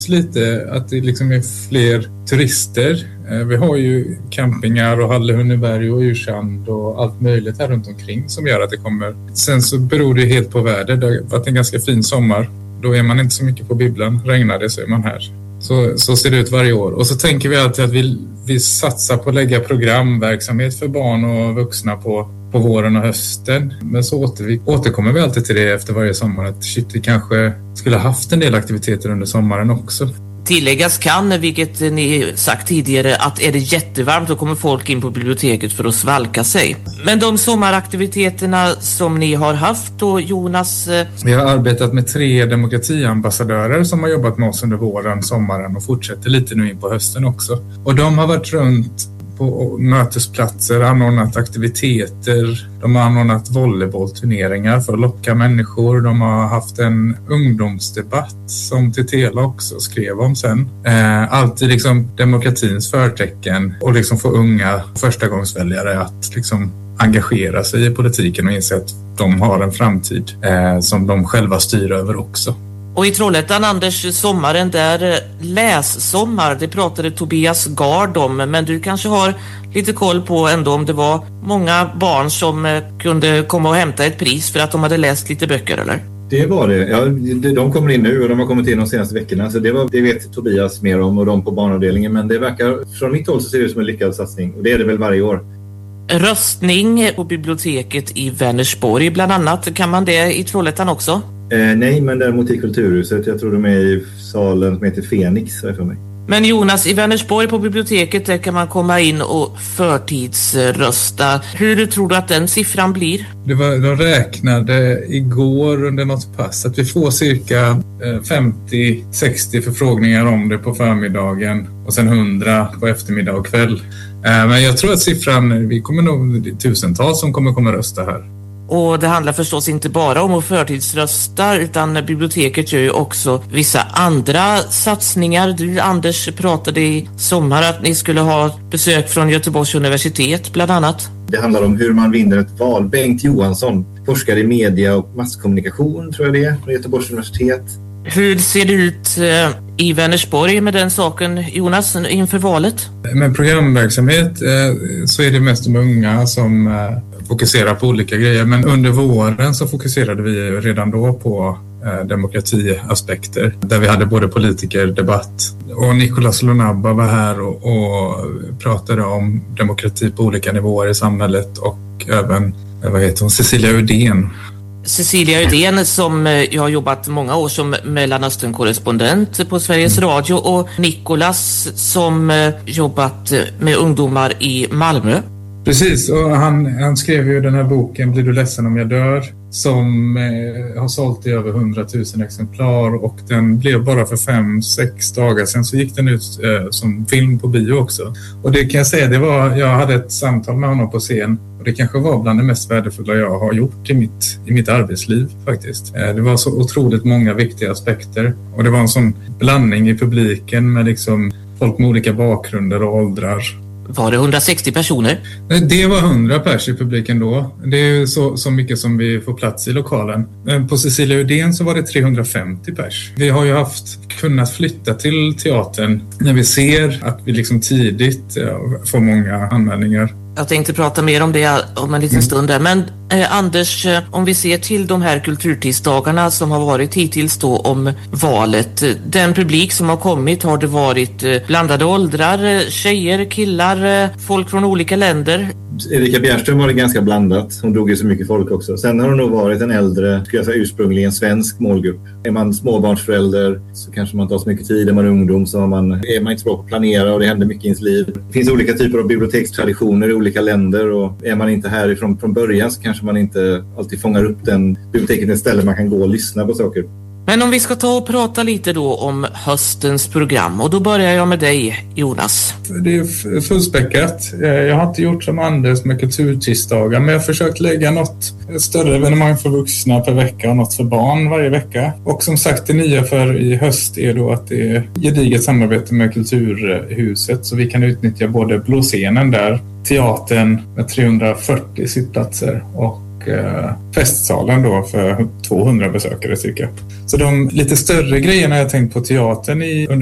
lite att det liksom är fler turister. Vi har ju campingar och Hallehunneberg och Ursand och allt möjligt här runt omkring som gör att det kommer. Sen så beror det helt på väder. Det har varit en ganska fin sommar. Då är man inte så mycket på bibblan. Regnar det så är man här. Så ser det ut varje år. Och så tänker vi alltid att vi satsar på att lägga programverksamhet för barn och vuxna på våren och hösten. Men så återkommer vi alltid till det efter varje sommar. Att vi kanske skulle ha haft en del aktiviteter under sommaren också. Tilläggas kan, vilket ni sagt tidigare, att är det jättevarmt så kommer folk in på biblioteket för att svalka sig. Men de sommaraktiviteterna som ni har haft då, Jonas? Vi har arbetat med 3 demokratiambassadörer som har jobbat med oss under våren, sommaren och fortsätter lite nu in på hösten också. Och de har varit runt på mötesplatser, anordnat aktiviteter. De har anordnat volleybollturneringar för att locka människor. De har haft en ungdomsdebatt som Titela också skrev om sen. Alltid liksom demokratins förtecken och liksom få unga förstagångsväljare att liksom engagera sig i politiken och inse att de har en framtid som de själva styr över också. Och i Trollhättan, Anders, sommaren där, lässommar, det pratade Tobias Gard om, men du kanske har lite koll på ändå om det var många barn som kunde komma och hämta ett pris för att de hade läst lite böcker, eller? Det var det. Ja, de kommer in nu och de har kommit in de senaste veckorna, så det vet Tobias mer om och de på barnavdelningen, men det verkar, från mitt håll så ser det ut som en lyckad satsning och det är det väl varje år. Röstning på biblioteket i Vänersborg bland annat, kan man det i Trollhättan också? Nej, men däremot i Kulturhuset. Jag tror de är i salen som heter Fenix för mig. Men Jonas, i Vänersborg på biblioteket där kan man komma in och förtidsrösta. Hur tror du att den siffran blir? De räknade igår under något pass att vi får cirka 50-60 förfrågningar om det på förmiddagen och sen 100 på eftermiddag och kväll. Men jag tror att siffran, vi kommer nog tusentals som kommer komma rösta här. Och det handlar förstås inte bara om att förtidsrösta, utan biblioteket gör ju också vissa andra satsningar. Du, Anders, pratade i sommar att ni skulle ha besök från Göteborgs universitet bland annat. Det handlar om hur man vinner ett val. Bengt Johansson, forskare i media och masskommunikation tror jag det är, från Göteborgs universitet. Hur ser det ut i Vänersborg med den saken, Jonas, inför valet? Med programverksamhet så är det mest de unga som fokuserar på olika grejer. Men under våren så fokuserade vi redan då på demokratiaspekter. Där vi hade både politikerdebatt och Nicolas Lonabba var här och pratade om demokrati på olika nivåer i samhället. Och även, Cecilia Udén. Cecilia Udén som jag har jobbat många år som Mellanöstern-korrespondent på Sveriges Radio, och Nicolas som jobbat med ungdomar i Malmö. Precis, och han skrev ju den här boken Blir du ledsen om jag dör, som har sålt i över 100 000 exemplar, och den blev bara för 5-6 dagar sedan så gick den ut som film på bio också. Och det kan jag säga, jag hade ett samtal med honom på scen och det kanske var bland det mest värdefulla jag har gjort i mitt arbetsliv faktiskt. Det var så otroligt många viktiga aspekter och det var en sån blandning i publiken med liksom folk med olika bakgrunder och åldrar. Var det 160 personer? Det var 100 pers i publiken då. Det är ju så mycket som vi får plats i lokalen. Men på Cecilia Udén så var det 350 pers. Vi har ju kunnat flytta till teatern när vi ser att vi liksom tidigt får många anmälningar. Jag tänkte prata mer om det om en liten stund där. Men Anders, om vi ser till de här kulturtidsdagarna som har varit hittills då om valet. Den publik som har kommit, har det varit blandade åldrar, tjejer, killar, folk från olika länder? Erika Bjärström var det ganska blandat. Hon drog ju så mycket folk också. Sen har det nog varit en äldre, skulle jag säga ursprungligen svensk målgrupp. Är man småbarnsförälder så kanske man tar så mycket tid. Är man ungdom så är man inte bra på att planera och det händer mycket i ens liv. Det finns olika typer av bibliotekstraditioner i olika länder och är man inte härifrån från början så kanske man inte alltid fångar upp den biblioteket ett ställe man kan gå och lyssna på saker. Men om vi ska ta och prata lite då om höstens program, och då börjar jag med dig, Jonas. Det är fullspäckat. Jag har inte gjort som Anders med kulturtidsdagar, men jag har försökt lägga något större evenemang för vuxna per vecka och något för barn varje vecka. Och som sagt, det nya för i höst är då att det är gediget samarbete med Kulturhuset, så vi kan utnyttja både blåscenen där, teatern med 340 sittplatser och festsalen då för 200 besökare cirka. Så de lite större grejerna jag tänkt på teatern